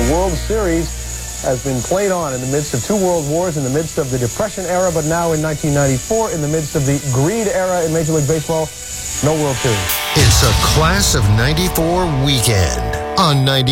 World Series has been played on in the midst of two world wars, in the midst of the Depression era, but now in 1994, in the midst of the greed era in Major League Baseball, no World Series. It's a Class of '94 weekend on 90.